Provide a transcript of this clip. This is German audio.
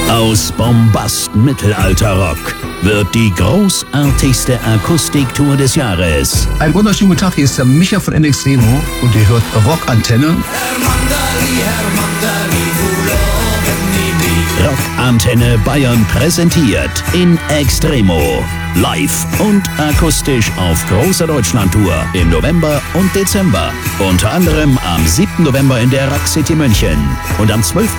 Aus Bombast-Mittelalter-Rock wird die großartigste Akustiktour des Jahres. Einen wunderschönen guten Tag, hier ist der Micha von NXtremo und ihr hört Rockantenne. Rockantenne Bayern präsentiert in Extremo. Live und akustisch auf großer Deutschlandtour im November und Dezember. Unter anderem am 7. November in der Rock City München und am 12.